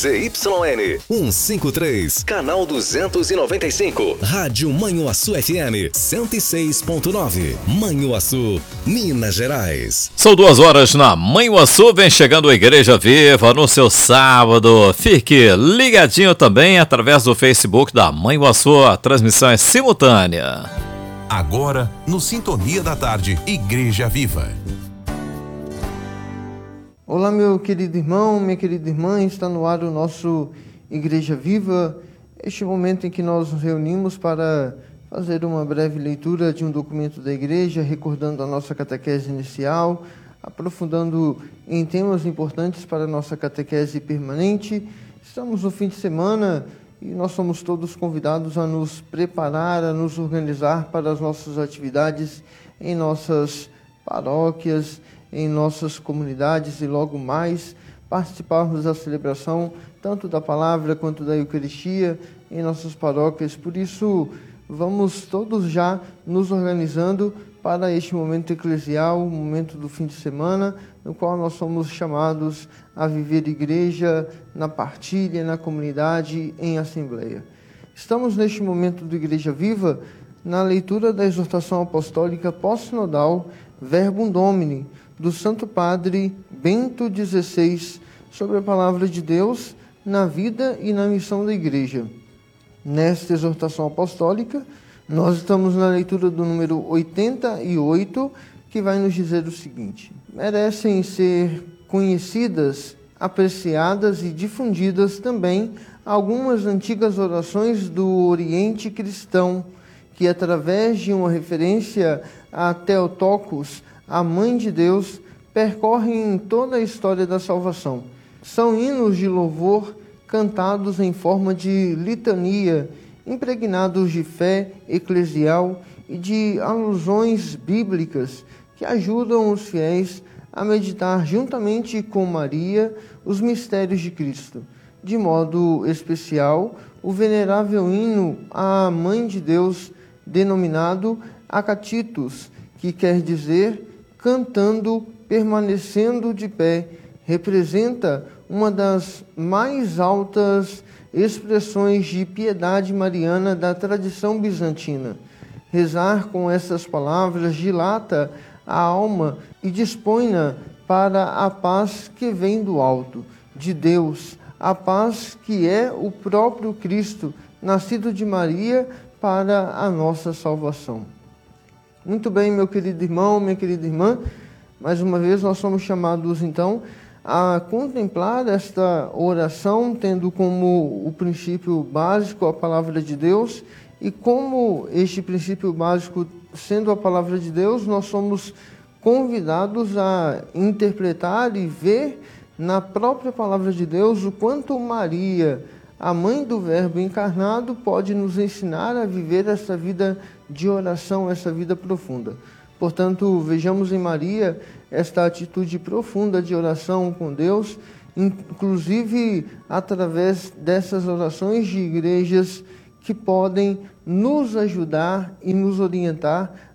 ZYN 153, canal 295. Rádio Manhuaçu FM 106.9. Manhuaçu, Minas Gerais. São 2 horas na Manhuaçu, vem chegando a Igreja Viva no seu sábado. Fique ligadinho também através do Facebook da Manhuaçu, a transmissão é simultânea. Agora, no Sintonia da Tarde, Igreja Viva. Olá, meu querido irmão, minha querida irmã, está no ar o nosso Igreja Viva, este momento em que nós nos reunimos para fazer uma breve leitura de um documento da igreja, recordando a nossa catequese inicial, aprofundando em temas importantes para a nossa catequese permanente. Estamos no fim de semana e nós somos todos convidados a nos preparar, a nos organizar para as nossas atividades em nossas paróquias, em nossas comunidades e logo mais participarmos da celebração tanto da palavra quanto da Eucaristia em nossas paróquias. Por isso, vamos todos já nos organizando para este momento eclesial, o momento do fim de semana, no qual nós somos chamados a viver igreja na partilha, na comunidade, em assembleia. Estamos neste momento do Igreja Viva na leitura da exortação apostólica pós-sinodal Verbum Domini, do Santo Padre Bento XVI, sobre a Palavra de Deus na vida e na missão da Igreja. Nesta exortação apostólica, nós estamos na leitura do número 88, que vai nos dizer o seguinte: merecem ser conhecidas, apreciadas e difundidas também algumas antigas orações do Oriente cristão, que através de uma referência a Theotokos, a Mãe de Deus, percorrem toda a história da salvação. São hinos de louvor cantados em forma de litania, impregnados de fé eclesial e de alusões bíblicas que ajudam os fiéis a meditar juntamente com Maria os mistérios de Cristo. De modo especial, o venerável hino à Mãe de Deus, denominado Acatitus, que quer dizer cantando, permanecendo de pé, representa uma das mais altas expressões de piedade mariana da tradição bizantina. Rezar com essas palavras dilata a alma e dispõe-na para a paz que vem do alto, de Deus, a paz que é o próprio Cristo, nascido de Maria para a nossa salvação. Muito bem, meu querido irmão, minha querida irmã, mais uma vez nós somos chamados então a contemplar esta oração, tendo como o princípio básico a palavra de Deus, e como este princípio básico sendo a palavra de Deus, nós somos convidados a interpretar e ver na própria palavra de Deus o quanto Maria, a mãe do Verbo encarnado, pode nos ensinar a viver essa vida de oração, essa vida profunda. Portanto, vejamos em Maria esta atitude profunda de oração com Deus, inclusive através dessas orações de igrejas que podem nos ajudar e nos orientar